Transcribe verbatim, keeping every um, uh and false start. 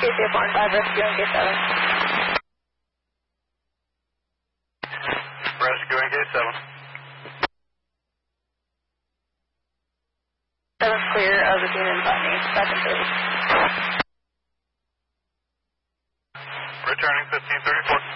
C four and five, rescuing K seven. Rescuing K seven. seven's clear of the Dean and Putney, back in service. Returning fifteen thirty-four.